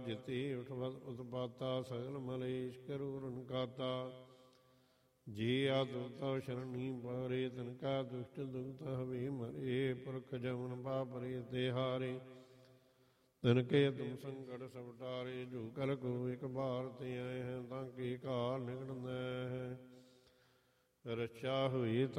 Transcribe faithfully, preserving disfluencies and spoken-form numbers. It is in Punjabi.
ਜਿਤੇ ਉਠਵਤ ਉਤਪਾਤਾ ਸਗਲ ਮਲੇਸ਼ ਕਰੂਰਨ ਕਾਤਾ। ਜੇ ਆਦੁਤਾ ਸ਼ਰਣੀ ਪਾਰੇ ਤਨ ਕਾ ਦੁਸ਼ਟ ਦੁਖਤ ਹਵੇ ਮਰੇ। ਪੁਰਖ ਜਮਨ ਪਾਪਰੇ ਤੇ ਹਾਰੇ ਤਨ ਕੇ ਤੁਮ ਸੰਕਟ ਸਭ ਟਾਰੇ। ਜੋ ਕਲ ਕੋ ਇਕ ਬਾਰ ਤੇ ਆਏ ਹੈ ਤਾਂ ਕੇ ਕਾਲ ਨਿਕਟਦਾ ਹੈ। ਰਚਾ ਹੋਈ